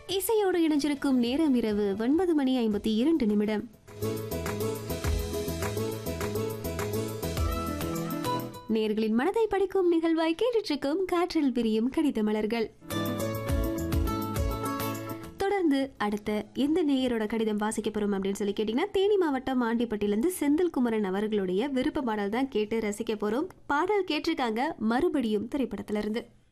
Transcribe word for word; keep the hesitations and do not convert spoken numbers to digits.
இசையோடு இணைஞ்சிருக்கும் நேரம் இரவு ஒன்பது மணி ஐம்பத்தி இரண்டு நிமிடம். நேர்களின் மனதை படிக்கும் நிகழ்வாய் கேட்டுருக்கும் காற்றில் விரியும் கடித மலர்கள். தொடர்ந்து அடுத்த எந்த நேயரோட கடிதம் வாசிக்க போறோம் அப்படின்னு சொல்லி கேட்டீங்கன்னா, தேனி மாவட்டம் ஆண்டிப்பட்டியிலிருந்து செந்தில் குமரன் அவர்களுடைய விருப்ப பாடல் தான் கேட்டு ரசிக்க போறோம். பாடல் கேட்டிருக்காங்க மறுபடியும் திரைப்படத்திலிருந்து.